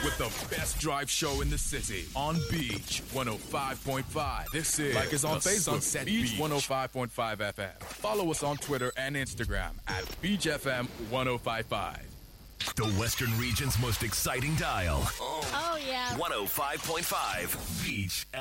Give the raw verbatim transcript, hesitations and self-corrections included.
with the best drive show in the city on Beach one oh five point five. This is like us on Facebook, Sunset Beach, Beach one oh five point five F M. Follow us on Twitter and Instagram at Beach F M one oh five point five. The Western region's most exciting dial. Oh, yeah. one oh five point five Beach